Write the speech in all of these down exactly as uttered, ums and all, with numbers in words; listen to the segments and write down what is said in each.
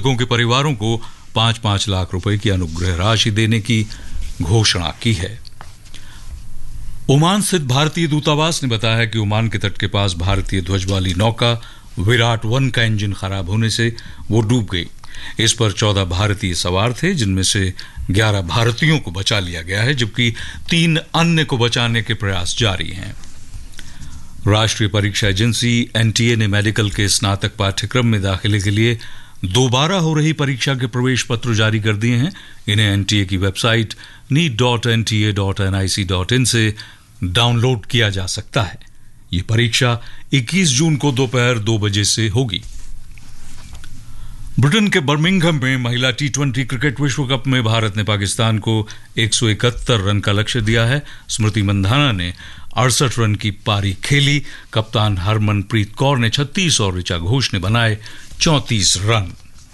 मृतकों के परिवारों को पांच पांच लाख रुपए की अनुग्रह राशि देने की घोषणा की है। ओमान स्थित भारतीय दूतावास ने बताया है कि ओमान के तट के पास भारतीय ध्वज वाली नौका विराट वन का इंजन खराब होने से वो डूब गई। इस पर चौदह भारतीय सवार थे, जिनमें से ग्यारह भारतीयों को बचा लिया गया है, जबकि तीन अन्य को बचाने के प्रयास जारी हैं। राष्ट्रीय परीक्षा एजेंसी एनटीए ने मेडिकल के स्नातक पाठ्यक्रम में दाखिले के लिए दोबारा हो रही परीक्षा के प्रवेश पत्र जारी कर दिए हैं। इन्हें एनटीए की website NEET dot N T A dot N I C dot in से डाउनलोड किया जा सकता है। ये परीक्षा इक्कीस जून को दोपहर दो बजे से होगी। ब्रिटेन के बर्मिंघम में महिला टी ट्वेंटी क्रिकेट विश्व कप में भारत ने पाकिस्तान को एक सौ इकहत्तर रन का लक्ष्य दिया है। स्मृति मंधाना ने अड़सठ रन की पारी खेली। कप्तान हरमनप्रीत कौर ने छत्तीस और ऋचा घोष ने बनाए चौंतीस रन।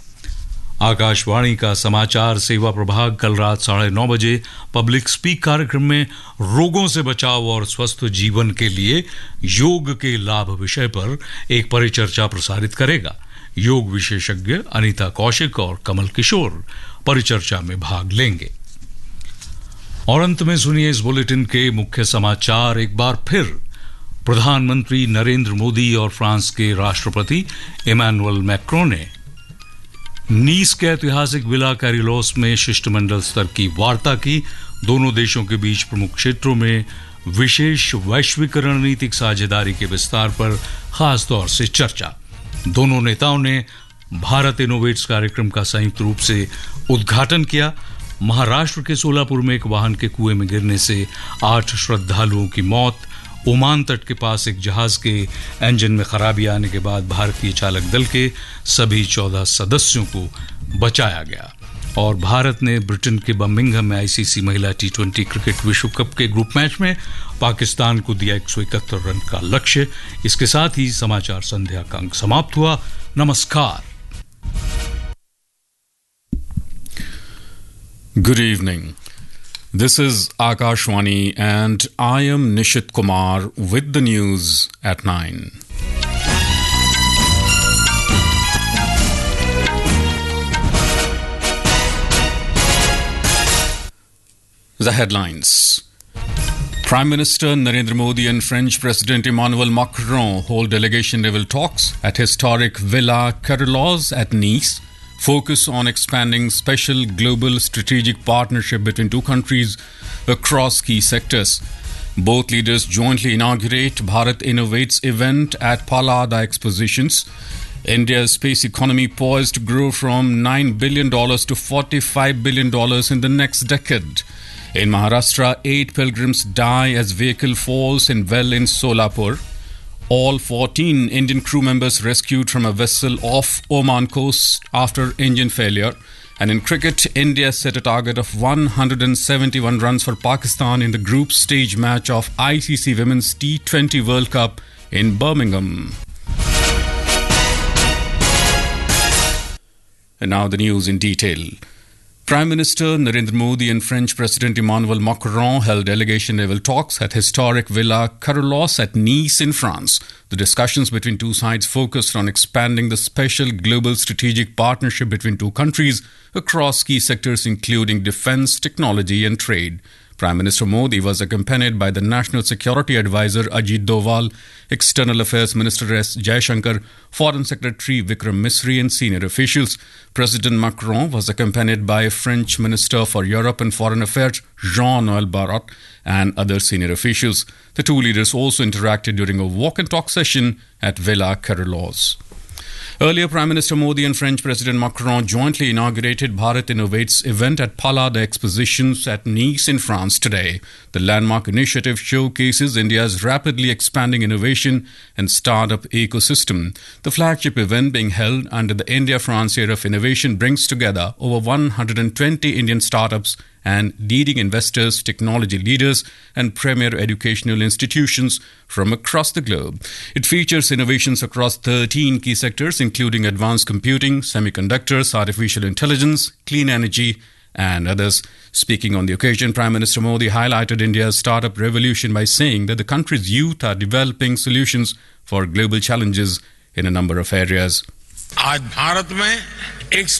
आकाशवाणी का समाचार सेवा प्रभाग कल रात साढ़े नौ बजे पब्लिक स्पीक कार्यक्रम में रोगों से बचाव और स्वस्थ जीवन के लिए योग के लाभ विषय पर एक परिचर्चा प्रसारित करेगा। योग विशेषज्ञ अनीता कौशिक और कमल किशोर परिचर्चा में भाग लेंगे। और अंत में सुनिए इस बुलेटिन के मुख्य समाचार एक बार फिर। प्रधानमंत्री नरेंद्र मोदी और फ्रांस के राष्ट्रपति इमैनुअल मैक्रों ने नीस के ऐतिहासिक विला कैरिलोस में शिष्टमंडल स्तर की वार्ता की। दोनों देशों के बीच प्रमुख क्षेत्रों में विशेष वैश्विक रणनीतिक साझेदारी के विस्तार पर खास तौर से चर्चा। दोनों नेताओं ने भारत इनोवेट्स कार्यक्रम का संयुक्त रूप से उद्घाटन किया। महाराष्ट्र के सोलापुर में एक वाहन के कुएं में गिरने से आठ श्रद्धालुओं की मौत। ओमान तट के पास एक जहाज के इंजन में खराबी आने के बाद भारतीय चालक दल के सभी चौदह सदस्यों को बचाया गया। और भारत ने ब्रिटेन के बर्मिंघम में आईसीसी महिला टी ट्वेंटी क्रिकेट विश्व कप के ग्रुप मैच में पाकिस्तान को दिया एक सौ इकहत्तर रन का लक्ष्य। इसके साथ ही समाचार संध्या का अंक समाप्त हुआ। नमस्कार। Good evening. This is Akashwani and I am Nishit Kumar with the news at nine. The headlines. Prime Minister Narendra Modi and French President Emmanuel Macron hold delegation level talks at historic Villa Carolus at Nice. Focus on expanding special global strategic partnership between two countries across key sectors. Both leaders jointly inaugurate Bharat Innovates event at Pallada Expositions. India's space economy poised to grow from nine billion dollars to forty-five billion dollars in the next decade. In Maharashtra, eight pilgrims die as vehicle falls in well in Solapur. All fourteen Indian crew members rescued from a vessel off Oman coast after engine failure. And in cricket, India set a target of one hundred seventy-one runs for Pakistan in the group stage match of I C C Women's T twenty World Cup in Birmingham. And now the news in detail. Prime Minister Narendra Modi and French President Emmanuel Macron held delegation-level talks at historic Villa Carolus at Nice in France. The discussions between two sides focused on expanding the special global strategic partnership between two countries across key sectors including defense, technology and trade. Prime Minister Modi was accompanied by the National Security Advisor Ajit Doval, External Affairs Minister S. Jaishankar, Foreign Secretary Vikram Misri and senior officials. President Macron was accompanied by French Minister for Europe and Foreign Affairs Jean-Noël Barrot and other senior officials. The two leaders also interacted during a walk and talk session at Villa Carolus. Earlier, Prime Minister Modi and French President Macron jointly inaugurated Bharat Innovates event at Pallada Expositions at Nice in France today. The landmark initiative showcases India's rapidly expanding innovation and startup ecosystem. The flagship event being held under the India-France Year of Innovation brings together over one hundred twenty Indian startups and leading investors, technology leaders, and premier educational institutions from across the globe. It features innovations across thirteen key sectors, including advanced computing, semiconductors, artificial intelligence, clean energy, and others. Speaking on the occasion, Prime Minister Modi highlighted India's startup revolution by saying that the country's youth are developing solutions for global challenges in a number of areas. आज भारत में एक